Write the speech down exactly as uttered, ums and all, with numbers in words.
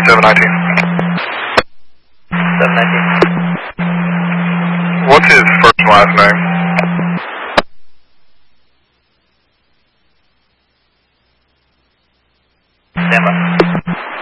seven nineteen. seven nineteen. What's his first and last name? Stand by.